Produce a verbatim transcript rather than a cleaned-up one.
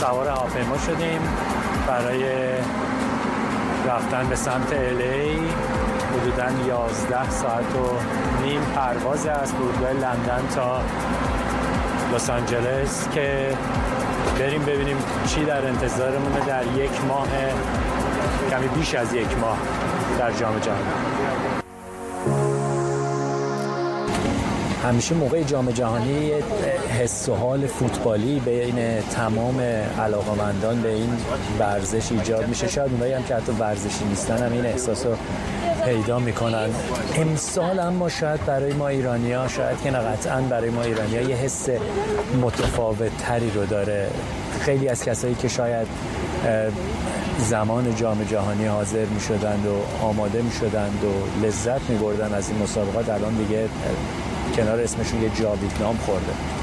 سوار هواپیما شدیم برای رفتن به سمت الی. حدوداً یازده ساعت و نیم پرواز از فرودگاه لندن تا لس آنجلس که بریم ببینیم چی در انتظارمونه در یک ماه، کمی بیش از یک ماه در جام جهانی. همیشه موقع جام جهانی حس و حال فوتبالی بین تمام علاقه‌مندان به این ورزش ایجاد میشه. شاید اونایی هم که حتی ورزشی نیستن هم این احساس رو پیدا میکنن. امسال اما شاید برای ما ایرانی‌ها، شاید که نه قطعاً برای ما ایرانی‌ها یه حس متفاوت تری رو داره. خیلی از کسایی که شاید زمان جام جهانی حاضر میشدند و آماده میشدند و لذت میبردن از این مسابقات، الان دیگه کنار اسمشون یه جاوید نام خورده.